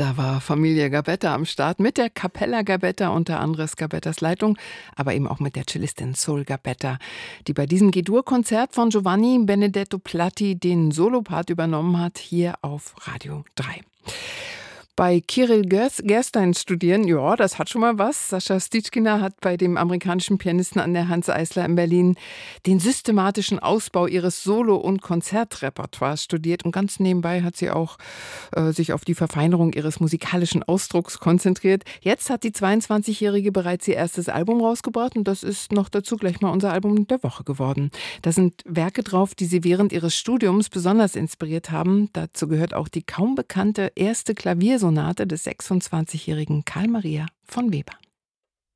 Da war Familie Gabetta am Start mit der Capella Gabetta unter Andres Gabettas Leitung, aber eben auch mit der Cellistin Sol Gabetta, die bei diesem G-Dur-Konzert von Giovanni Benedetto Platti den Solopart übernommen hat, hier auf Radio 3. Bei Kirill Gerstein studieren, ja, das hat schon mal was. Sascha Stitschkina hat bei dem amerikanischen Pianisten an der Hanns Eisler in Berlin den systematischen Ausbau ihres Solo- und Konzertrepertoires studiert. Und ganz nebenbei hat sie auch sich auf die Verfeinerung ihres musikalischen Ausdrucks konzentriert. Jetzt hat die 22-Jährige bereits ihr erstes Album rausgebracht und das ist noch dazu gleich mal unser Album der Woche geworden. Da sind Werke drauf, die sie während ihres Studiums besonders inspiriert haben. Dazu gehört auch die kaum bekannte erste Klaviersonate des 26-jährigen Carl Maria von Weber.